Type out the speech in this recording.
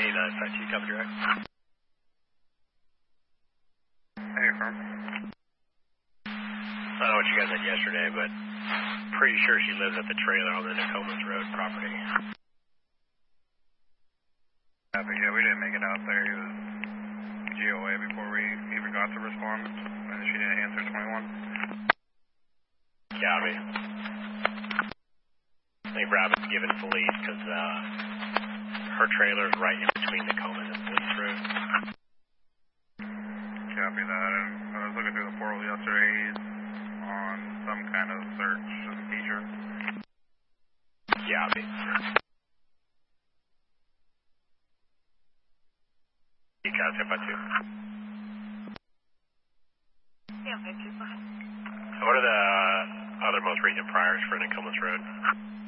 952, copy direct. Hey, firm. I don't know what you guys said yesterday, but pretty sure she lives at the trailer on the Nokomis Road property. But yeah, we didn't make it out there. It was GOA before we even got to respond, and she didn't answer 21. Copy. I think Robin's giving police because her trailer is right in between Nokomis and Police Road. Copy that. And I was looking through the portal yesterday. He's on some kind of search of the feature. Copy. You got 1052. Yeah, 52. What are the other most recent priors for Nokomis Road?